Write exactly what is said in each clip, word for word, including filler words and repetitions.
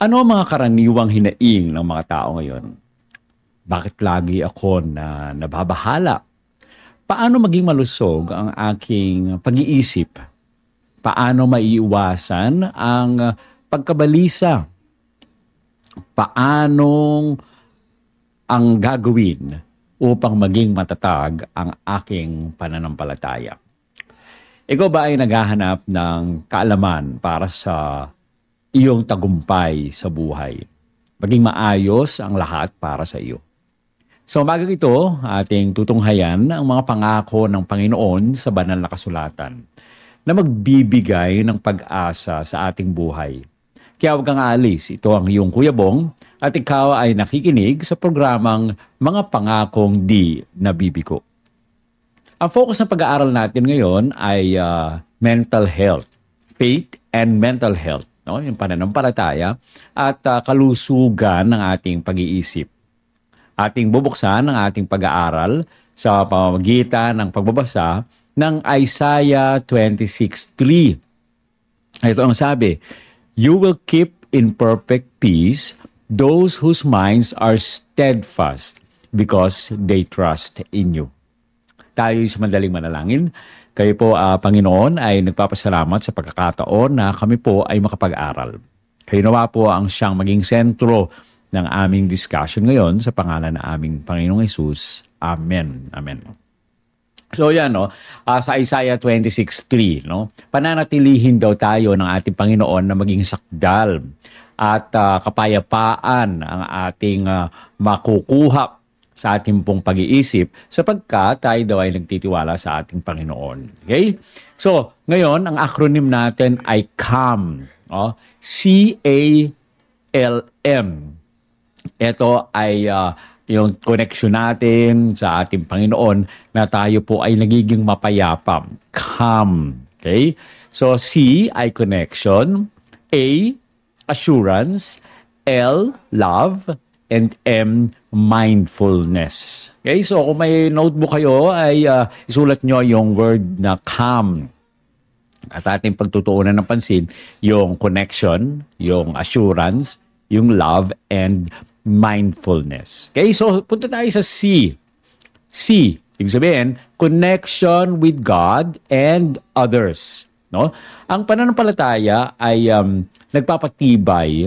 Ano ang mga karaniwang hinaing ng mga tao ngayon? Bakit lagi ako na nababahala? Paano maging malusog ang aking pag-iisip? Paano maiiwasan ang pagkabalisa? Paanong ang gagawin upang maging matatag ang aking pananampalataya? Ikaw ba ay naghahanap ng kaalaman para sa iyong tagumpay sa buhay? Maging maayos ang lahat para sa iyo. Sa umagang ito, ating tutunghayan ang mga pangako ng Panginoon sa banal na kasulatan na magbibigay ng pag-asa sa ating buhay. Kaya huwag kang aalis. Ito ang iyong Kuya Bong at ikaw ay nakikinig sa programang Mga Pangakong Di Nabibigo. Ang focus ng pag-aaral natin ngayon ay uh, mental health, faith and mental health, no? Yung pananampalataya at uh, kalusugan ng ating pag-iisip. Ating bubuksan ang ating pag-aaral sa pamamagitan ng pagbabasa ng Isaiah twenty-six three. Ito ang sabi, "You will keep in perfect peace those whose minds are steadfast because they trust in you." Tayo sa madaling manalangin. Kayo po, uh, Panginoon, ay nagpapasalamat sa pagkakataon na kami po ay makapag-aral. Kayo nawa po ang siyang maging sentro ng aming discussion ngayon sa pangalan ng aming Panginoong Hesus. Amen. Amen. So yan, no? Uh, sa Isaiah twenty-six three, no? Pananatilihin daw tayo ng ating Panginoon na maging sakdal at uh, kapayapaan ang ating uh, makukuha sa ating pong pag-iisip sapagkat tayo daw ay nagtitiwala sa ating Panginoon. Okay? So, ngayon, ang acronym natin ay CALM. Oh? C A L M. Ito ay uh, yung connection natin sa ating Panginoon na tayo po ay nagiging mapayapa. Calm. Okay? So, C ay connection, A, assurance, L, love, and M, mindfulness. Okay? So, kung may notebook kayo, ay uh, isulat nyo yung word na calm. At ating pagtutuunan ng pansin, yung connection, yung assurance, yung love, and mindfulness. Okay? So, punta tayo sa C. C, ibig sabihin, connection with God and others. No? Ang pananampalataya ay um, nagpapatibay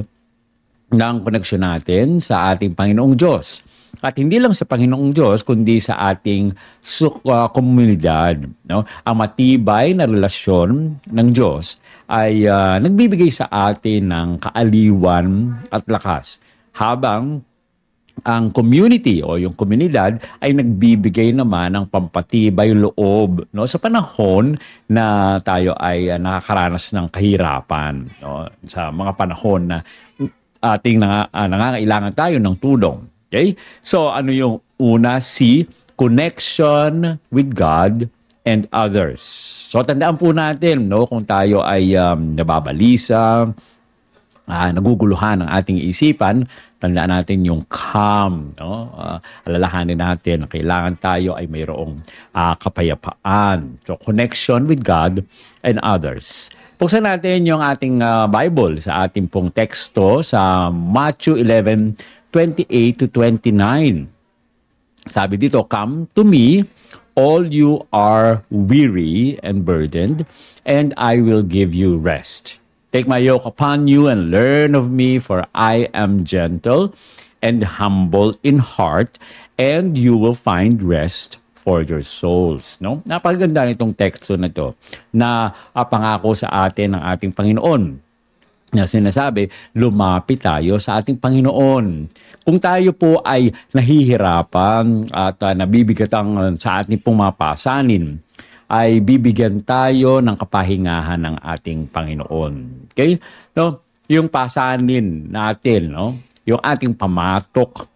ng koneksyon natin sa ating Panginoong Diyos. At hindi lang sa Panginoong Diyos, kundi sa ating uh, komunidad. No? Ang matibay na relasyon ng Diyos ay uh, nagbibigay sa atin ng kaaliwan at lakas. Habang ang community o yung komunidad ay nagbibigay naman ng pampatibay loob, no, sa panahon na tayo ay uh, nakakaranas ng kahirapan, no, sa mga panahon na ating nang, uh, nangangailangan tayo ng tulong. Okay? So ano yung una? C, connection with God and others. So tandaan po natin, no, kung tayo ay um, nababalisa, uh, naguguluhan ang ating isipan, tandaan natin yung calm, no? Uh, alalahanin natin na kailangan tayo ay mayroong uh, kapayapaan. So, connection with God and others. Buksan natin yung ating uh, Bible sa ating pong teksto sa Matthew eleven twenty-eight to twenty-nine. Sabi dito, "Come to me, all you are weary and burdened, and I will give you rest. Take my yoke upon you and learn of me, for I am gentle and humble in heart, and you will find rest for your souls." No? Napakaganda nitong teksto na to na uh, pangako sa atin ng ating Panginoon. Na sinasabi, lumapit tayo sa ating Panginoon. Kung tayo po ay nahihirapan at uh, nabibigatan sa ating pong mga pasanin, ay bibigyan tayo ng kapahingahan ng ating Panginoon. Okay? No? Yung pasanin natin, no? Yung ating pamatok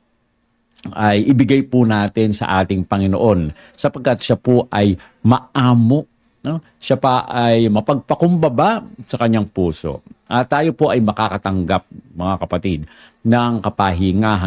ay ibigay po natin sa ating Panginoon sapagkat siya po ay maamo, no? Siya pa ay mapagpakumbaba sa kanyang puso. At tayo po ay makakatanggap, mga kapatid, ng kapahingahan